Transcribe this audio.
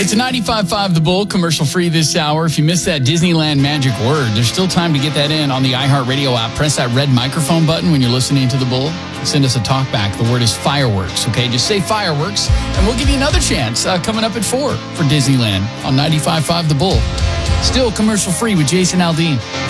It's a 95.5 The Bull, commercial free this hour. If you missed that Disneyland magic word, there's still time to get that in on the iHeartRadio app. Press that red microphone button when you're listening to The Bull. Send us a talk back. The word is fireworks, okay? Just say fireworks, and we'll give you another chance coming up at 4 for Disneyland on 95.5 The Bull. Still commercial free with Jason Aldean.